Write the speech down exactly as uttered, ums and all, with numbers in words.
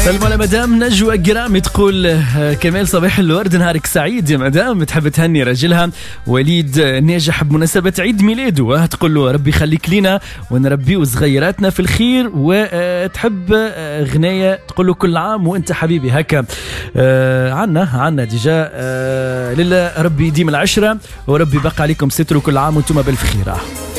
سلمى مدام نجوى قرامي تقول كمال صباح الورد نهارك سعيد يا مدام. تحب تهني رجلها وليد ناجح بمناسبة عيد ميلاده، تقول له ربي يخليك لينا ونربيه وصغيراتنا في الخير، وتحب غناية تقول له كل عام وانت حبيبي هكا. عنا عنا ديجا لله ربي يديم العشرة وربي بقى عليكم ستر وكل عام وانتم بالخيرة.